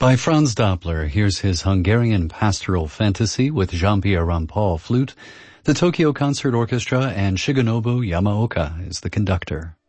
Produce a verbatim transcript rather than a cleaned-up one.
By Franz Doppler, here's his Hungarian pastoral fantasy with Jean-Pierre Rampal flute, the Tokyo Concert Orchestra, and Shigenobu Yamaoka is the conductor.